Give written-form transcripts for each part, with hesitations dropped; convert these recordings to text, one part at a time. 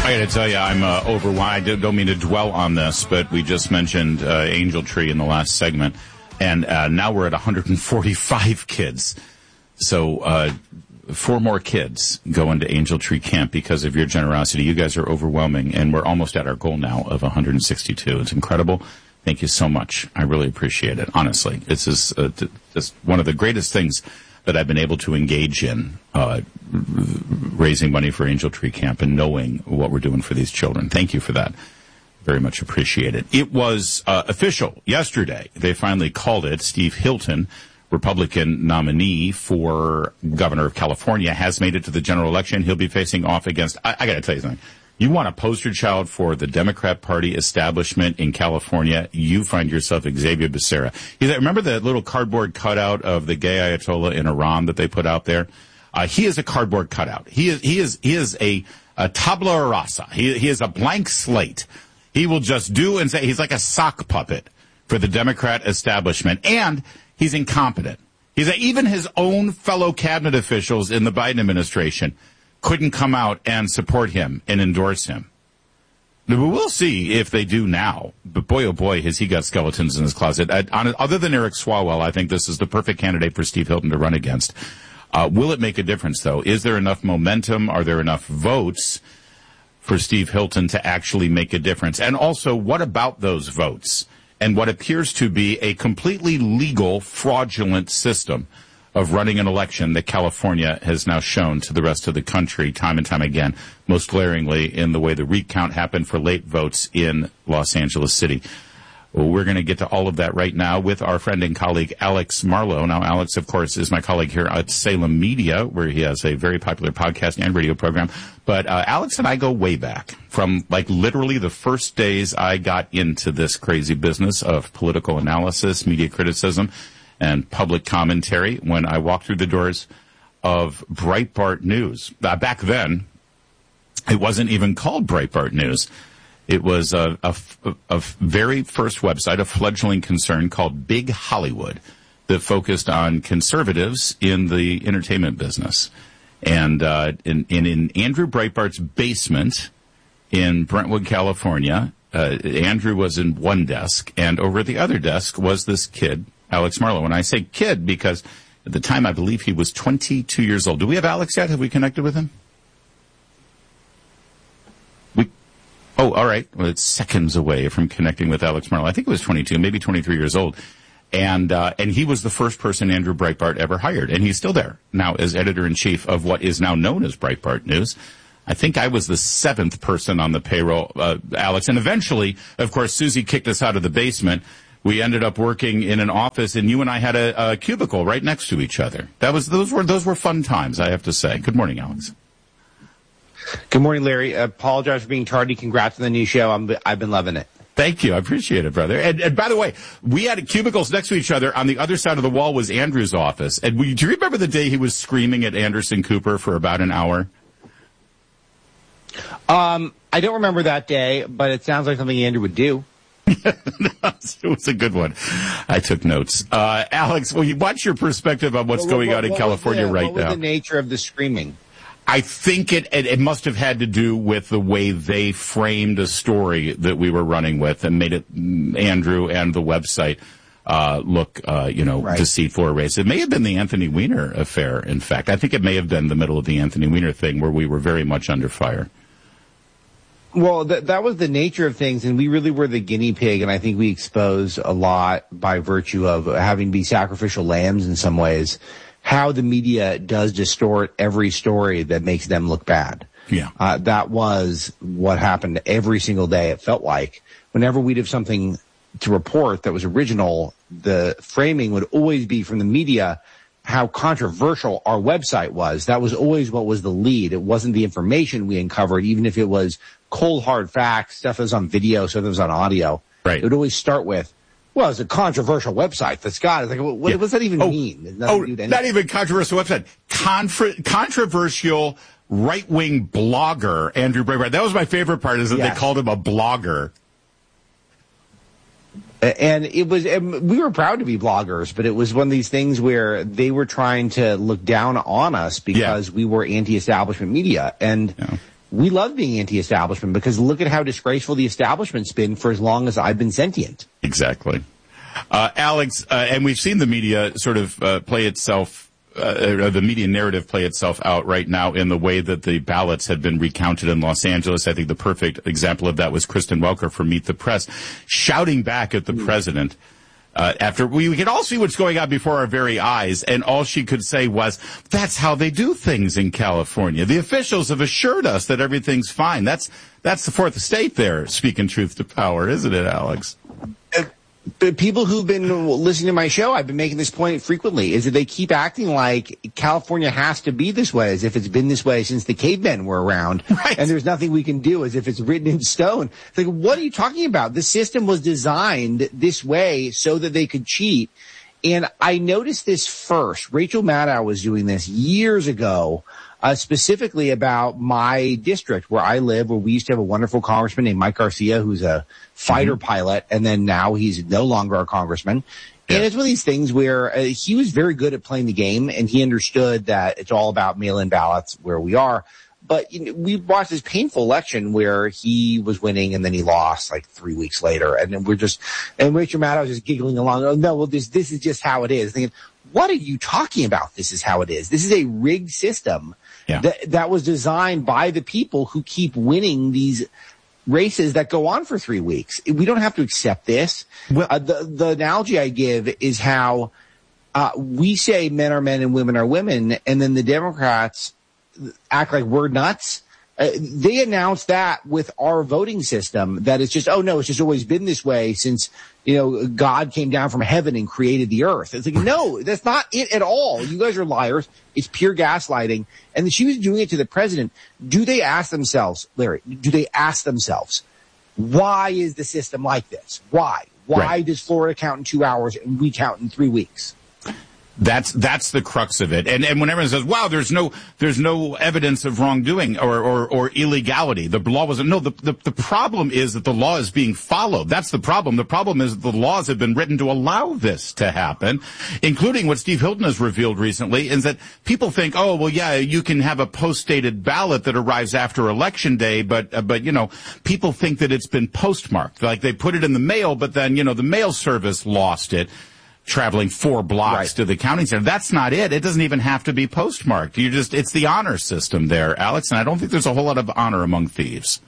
I got to tell you, I'm overwhelmed. I don't mean to dwell on this, but we just mentioned Angel Tree in the last segment, and now we're at 145 kids. So 4 more kids go into Angel Tree Camp because of your generosity. You guys are overwhelming, and we're almost at our goal now of 162. It's incredible. Thank you so much. I really appreciate it. Honestly, it's just one of the greatest things that I've been able to engage in, raising money for Angel Tree Camp and knowing what we're doing for these children. Thank you for that. Very much appreciate it. It was official yesterday. They finally called it. Steve Hilton, Republican nominee for governor of California, has made it to the general election. He'll be facing off against, I got to tell you something. You want a poster child for the Democrat Party establishment in California, you find yourself Xavier Becerra. Remember the little cardboard cutout of the gay Ayatollah in Iran that they put out there? He is a cardboard cutout. He is a tabula rasa. He is a blank slate. He will just do and say, he's like a sock puppet for the Democrat establishment, and he's incompetent. Even his own fellow cabinet officials in the Biden administration couldn't come out and support him and endorse him. We'll see if they do now. But boy, oh boy, has he got skeletons in his closet. Other than Eric Swalwell, I think this is the perfect candidate for Steve Hilton to run against. Will it make a difference, though? Is there enough momentum? Are there enough votes for Steve Hilton to actually make a difference? And also, what about those votes? And what appears to be a completely legal, fraudulent system of running an election that California has now shown to the rest of the country time and time again, most glaringly in the way the recount happened for late votes in Los Angeles City. Well, we're going to get to all of that right now with our friend and colleague Alex Marlow. Now, Alex, of course, is my colleague here at Salem Media, where he has a very popular podcast and radio program. But Alex and I go way back from, like, literally the first days I got into this crazy business of political analysis, media criticism, and public commentary when I walked through the doors of Breitbart News. Back then, it wasn't even called Breitbart News. It was a very first website, a fledgling concern called Big Hollywood, that focused on conservatives in the entertainment business. And in Andrew Breitbart's basement in Brentwood, California, Andrew was in one desk, and over at the other desk was this kid, Alex Marlow. And I say kid because at the time I believe he was 22 years old. Do we have Alex yet? Have we connected with him? Oh, all right. Well, it's seconds away from connecting with Alex Marlow. I think it was 22, maybe 23 years old. And he was the first person Andrew Breitbart ever hired. And he's still there now as editor-in-chief of what is now known as Breitbart News. I think I was the 7th person on the payroll, Alex. And eventually, of course, Susie kicked us out of the basement. We ended up working in an office, and you and I had a cubicle right next to each other. Those were fun times, I have to say. Good morning, Alex. Good morning, Larry. Apologize for being tardy. Congrats on the new show. I've been loving it. Thank you. I appreciate it, brother. And by the way, we had cubicles next to each other. On the other side of the wall was Andrew's office. And do you remember the day he was screaming at Anderson Cooper for about an hour? I don't remember that day, but it sounds like something Andrew would do. It was a good one. I took notes. Alex, what's your perspective on what's going on in California right now? What was the nature of the screaming? I think it must have had to do with the way they framed a story that we were running with and made it Andrew and the website look, right, deceitful or racist. It may have been the Anthony Weiner affair, in fact. I think it may have been the middle of the Anthony Weiner thing where we were very much under fire. Well, that was the nature of things, and we really were the guinea pig, and I think we exposed a lot by virtue of having to be sacrificial lambs in some ways, how the media does distort every story that makes them look bad. Yeah. That was what happened every single day, it felt like. Whenever we'd have something to report that was original, the framing would always be from the media how controversial our website was. That was always what was the lead. It wasn't the information we uncovered, even if it was cold, hard facts, stuff that was on video, stuff that was on audio. Right. It would always start with, well, it's a controversial website that's got it. Like, what does that even mean? Not even controversial website. Controversial right-wing blogger, Andrew Breitbart. That was my favorite part, is that they called him a blogger. And we were proud to be bloggers, but it was one of these things where they were trying to look down on us because we were anti-establishment media. And we love being anti-establishment because look at how disgraceful the establishment's been for as long as I've been sentient. Exactly. Alex, and we've seen the media sort of play itself, the media narrative play itself out right now in the way that the ballots had been recounted in Los Angeles. I think the perfect example of that was Kristen Welker from Meet the Press, shouting back at the president. After we could all see what's going on before our very eyes, and all she could say was, "That's how they do things in California. The officials have assured us that everything's fine." That's the fourth estate there, speaking truth to power, isn't it, Alex? The people who've been listening to my show, I've been making this point frequently, is that they keep acting like California has to be this way, as if it's been this way since the cavemen were around, right. And there's nothing we can do, as if it's written in stone. It's like, what are you talking about? The system was designed this way so that they could cheat. And I noticed this first. Rachel Maddow was doing this years ago, specifically about my district where I live, where we used to have a wonderful congressman named Mike Garcia, who's a fighter pilot, and then now he's no longer a congressman. Yeah. And it's one of these things where he was very good at playing the game, and he understood that it's all about mail-in ballots where we are. But we watched this painful election where he was winning and then he lost like 3 weeks later. And then and Rachel Maddow was just giggling along. Oh, no, well, this is just how it is. Thinking, what are you talking about? This is how it is. This is a rigged system. Yeah. That was designed by the people who keep winning these races that go on for 3 weeks. We don't have to accept this. Well, the analogy I give is how we say men are men and women are women, and then the Democrats act like we're nuts. They announced that with our voting system, that it's just, oh no, it's just always been this way since, God came down from heaven and created the earth. It's like, no, that's not it at all. You guys are liars. It's pure gaslighting. And she was doing it to the president. Do they ask themselves, Larry, why is the system like this? Why? Why does Florida count in 2 hours and we count in 3 weeks? That's the crux of it. And when everyone says, wow, there's no evidence of wrongdoing or illegality. The law wasn't, no, the problem is that the law is being followed. That's the problem. The problem is that the laws have been written to allow this to happen, including what Steve Hilton has revealed recently, is that people think, oh, well, yeah, you can have a post-dated ballot that arrives after Election Day, but people think that it's been postmarked. Like they put it in the mail, but then, the mail service lost it, traveling 4 blocks to the counting center. That's not it. It doesn't even have to be postmarked. It's the honor system there, Alex, and I don't think there's a whole lot of honor among thieves.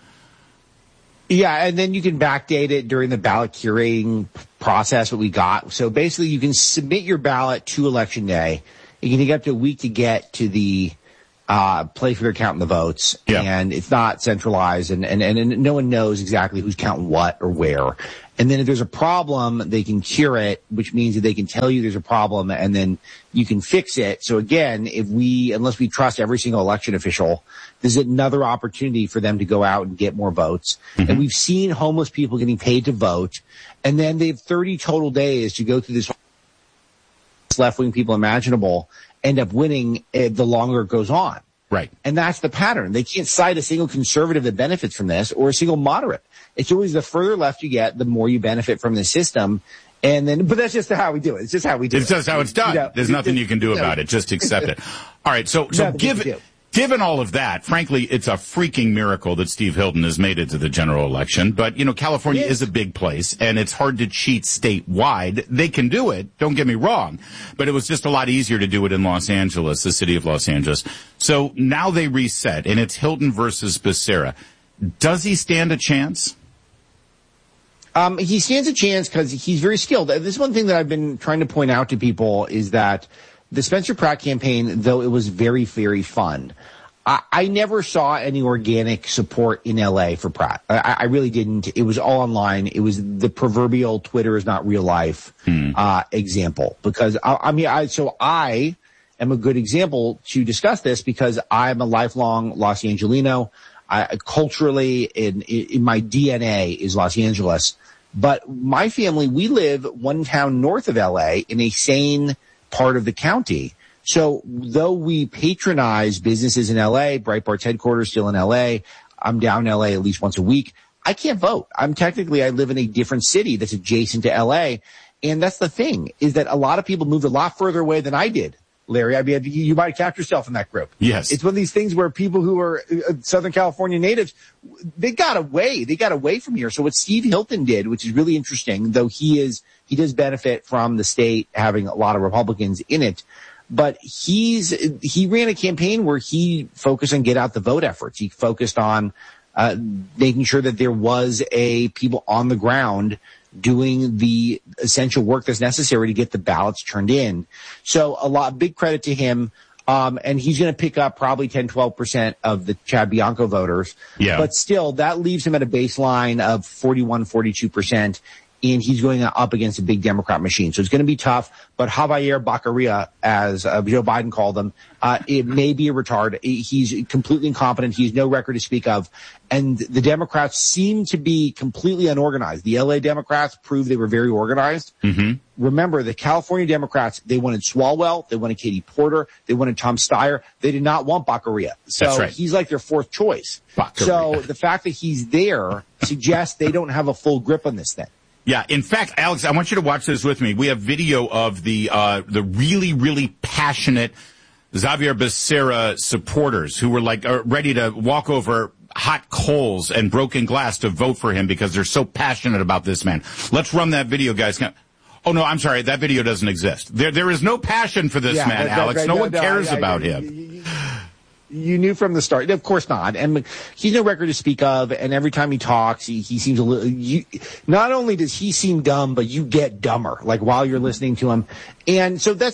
Yeah, and then you can backdate it during the ballot curating process that we got. So basically you can submit your ballot to Election Day. You can take up to a week to get to the place where you're counting the votes. Yeah. And it's not centralized, and no one knows exactly who's counting what or where. And then if there's a problem, they can cure it, which means that they can tell you there's a problem and then you can fix it. So again, unless we trust every single election official, there's another opportunity for them to go out and get more votes. Mm-hmm. And we've seen homeless people getting paid to vote, and then they have 30 total days to go through this left-wing people imaginable, end up winning the longer it goes on. Right. And that's the pattern. They can't cite a single conservative that benefits from this or a single moderate. It's always the further left you get, the more you benefit from the system. But that's just how we do it. It's just how we do it. It's just how it's done. There's nothing you can do about it. Just accept it. All right. So given all of that, frankly, it's a freaking miracle that Steve Hilton has made it to the general election. But, California is a big place, and it's hard to cheat statewide. They can do it, don't get me wrong. But it was just a lot easier to do it in Los Angeles, the city of Los Angeles. So now they reset, and it's Hilton versus Becerra. Does he stand a chance? He stands a chance because he's very skilled. This is one thing that I've been trying to point out to people is that the Spencer Pratt campaign, though it was very, very fun, I never saw any organic support in L.A. for Pratt. I really didn't. It was all online. It was the proverbial Twitter is not real life example. Because, I am a good example to discuss this because I'm a lifelong Los Angelino. Culturally, in my DNA is Los Angeles. But my family, we live one town north of L.A. in a sane part of the county. So though we patronize businesses in L.A., Breitbart's headquarters still in L.A., I'm down in L.A. at least once a week, I can't vote. I live in a different city that's adjacent to L.A. And that's the thing, is that a lot of people moved a lot further away than I did. Larry. I mean, you might catch yourself in that group. Yes. It's one of these things where people who are Southern California natives, they got away from here. So what Steve Hilton did, which is really interesting, though he does benefit from the state having a lot of Republicans in it, but he ran a campaign where he focused on get out the vote efforts. He focused on making sure that there was people on the ground doing the essential work that's necessary to get the ballots turned in. So big credit to him. And he's going to pick up probably 10, 12% of the Chad Bianco voters. Yeah. But still, that leaves him at a baseline of 41, 42%. And he's going up against a big Democrat machine. So it's going to be tough. But Javier Baccaria, as Joe Biden called him, it may be a retard. He's completely incompetent. He has no record to speak of. And the Democrats seem to be completely unorganized. The LA Democrats proved they were very organized. Mm-hmm. Remember, the California Democrats, they wanted Swalwell, they wanted Katie Porter, they wanted Tom Steyer. They did not want Baccaria. So That's right. He's like their fourth choice. Baccaria. So the fact that he's there suggests they don't have a full grip on this thing. Yeah, in fact, Alex, I want you to watch this with me. We have video of the really, really passionate Xavier Becerra supporters who were like ready to walk over hot coals and broken glass to vote for him because they're so passionate about this man. Let's run that video, guys. Oh, no, I'm sorry. That video doesn't exist. There is no passion for this man, Alex. No one cares about him. You knew from the start. Of course not. And he's no record to speak of. And every time he talks, he seems a little, not only does he seem dumb, but you get dumber, like while you're listening to him. And so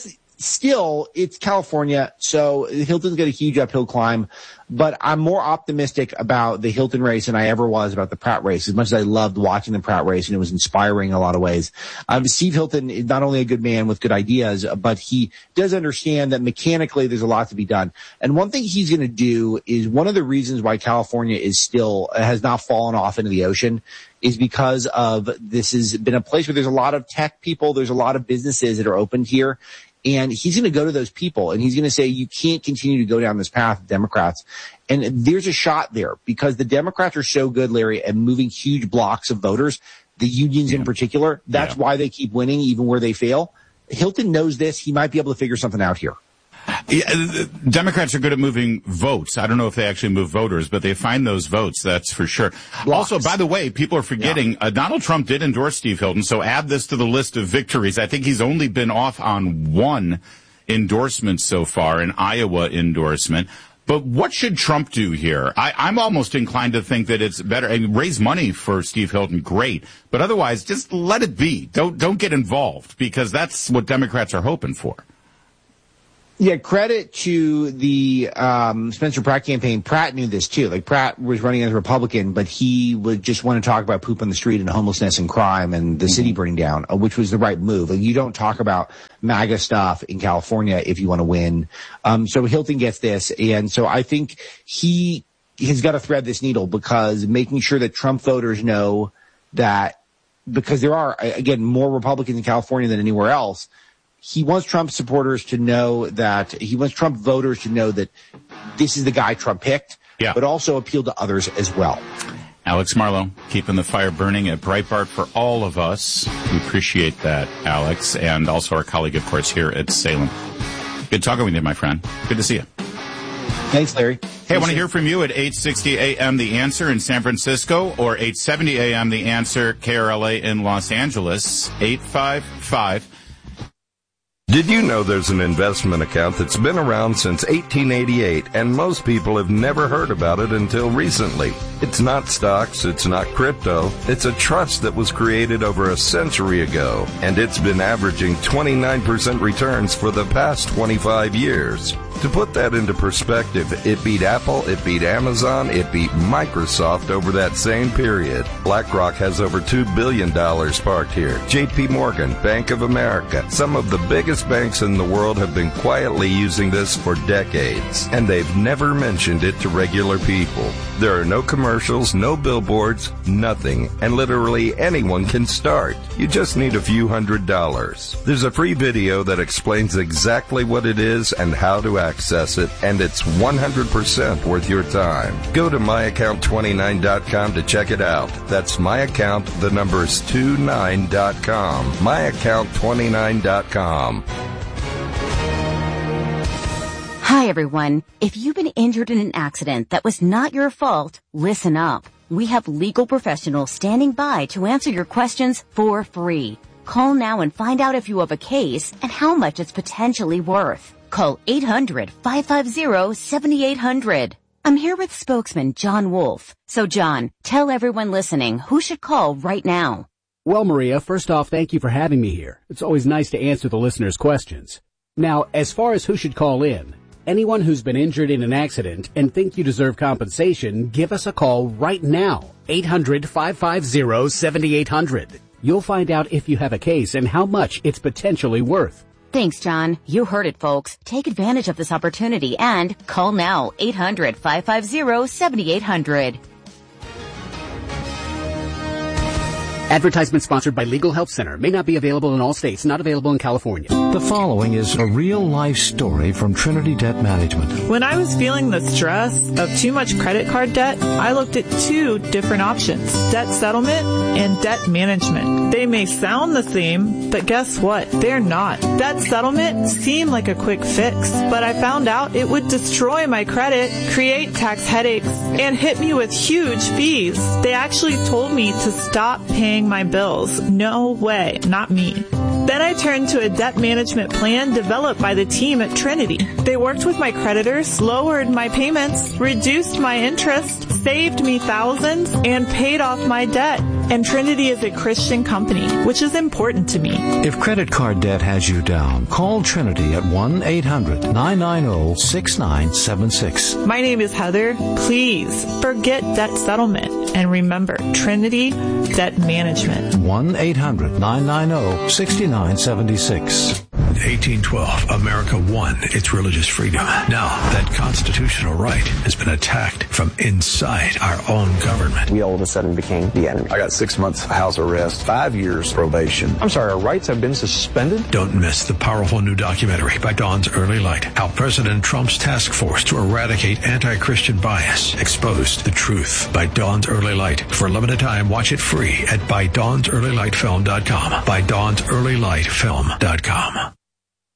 it's California. So Hilton's got a huge uphill climb, but I'm more optimistic about the Hilton race than I ever was about the Pratt race, as much as I loved watching the Pratt race and it was inspiring in a lot of ways. Steve Hilton is not only a good man with good ideas, but he does understand that mechanically there's a lot to be done. And one thing he's going to do is one of the reasons why California has not fallen off into the ocean is because of this has been a place where there's a lot of tech people, there's a lot of businesses that are opened here. And he's going to go to those people and he's going to say, you can't continue to go down this path, Democrats. And there's a shot there because the Democrats are so good, Larry, at moving huge blocks of voters, the unions in particular. That's why they keep winning even where they fail. Hilton knows this. He might be able to figure something out here. Yeah, Democrats are good at moving votes. I don't know if they actually move voters, but they find those votes, that's for sure. Blocks. Also, by the way, people are forgetting, Donald Trump did endorse Steve Hilton, so add this to the list of victories. I think he's only been off on one endorsement so far, an Iowa endorsement. But what should Trump do here? I'm almost inclined to think that it's better. I mean, raise money for Steve Hilton, great. But otherwise, just let it be. Don't get involved, because that's what Democrats are hoping for. Yeah, credit to the Spencer Pratt campaign. Pratt knew this too. Like, Pratt was running as a Republican, but he would just want to talk about poop on the street and homelessness and crime and the city burning down, which was the right move. Like, you don't talk about MAGA stuff in California if you want to win. So Hilton gets this, and so I think he has got to thread this needle, because making sure that Trump voters know that, because there are, again, more Republicans in California than anywhere else. He wants Trump supporters to know that, he wants Trump voters to know that this is the guy Trump picked, but also appeal to others as well. Alex Marlow, keeping the fire burning at Breitbart for all of us. We appreciate that, Alex, and also our colleague, of course, here at Salem. Good talking with you, my friend. Good to see you. Thanks, Larry. Hey, I want to hear from you at 860 AM The Answer in San Francisco, or 870 AM The Answer KRLA in Los Angeles, 855. Did you know there's an investment account that's been around since 1888, and most people have never heard about it until recently? It's not stocks, it's not crypto, it's a trust that was created over a century ago, and it's been averaging 29% returns for the past 25 years. To put that into perspective, it beat Apple, it beat Amazon, it beat Microsoft over that same period. BlackRock has over $2 billion parked here. JP Morgan, Bank of America, some of the biggest banks in the world have been quietly using this for decades, and they've never mentioned it to regular people. There are no commercials, no billboards, nothing, and literally anyone can start. You just need a few $100s. There's a free video that explains exactly what it is and how to access it, and it's 100% worth your time. Go to myaccount29.com to check it out. That's myaccount, the numbers 29.com. myaccount29.com. Hi, everyone. If you've been injured in an accident that was not your fault, listen up. We have legal professionals standing by to answer your questions for free. Call now and find out if you have a case and how much it's potentially worth. Call 800-550-7800. I'm here with spokesman John Wolf. So, John, tell everyone listening who should call right now. Well, Maria, first off, thank you for having me here. It's always nice to answer the listeners' questions. Now, as far as who should call in, anyone who's been injured in an accident and think you deserve compensation, give us a call right now. 800-550-7800. You'll find out if you have a case and how much it's potentially worth. Thanks, John. You heard it, folks. Take advantage of this opportunity and call now. 800-550-7800. Advertisement sponsored by Legal Help Center. May not be available in all states. Not available in California. The following is a real-life story from Trinity Debt Management. When I was feeling the stress of too much credit card debt, I looked at two different options: debt settlement and debt management. They may sound the same, but guess what? They're not. Debt settlement seemed like a quick fix, but I found out it would destroy my credit, create tax headaches, and hit me with huge fees. They actually told me to stop paying my bills. No way, not me. Then I turned to a debt management plan developed by the team at Trinity. They worked with my creditors, lowered my payments, reduced my interest, saved me thousands, and paid off my debt. And Trinity is a Christian company, which is important to me. If credit card debt has you down, call Trinity at 1-800-990-6976. My name is Heather. Please forget debt settlement and remember Trinity Debt Management. 1-800-990-6976. 1812, America won its religious freedom. Now, that constitutional right has been attacked from inside our own government. We all of a sudden became the enemy. I got 6 months house arrest, 5 years probation. I'm sorry, our rights have been suspended? Don't miss the powerful new documentary by Dawn's Early Light, how President Trump's task force to eradicate anti-Christian bias exposed the truth, by Dawn's Early Light. For a limited time, watch it free at ByDawnsEarlyLightFilm.com. ByDawnsEarlyLightFilm.com.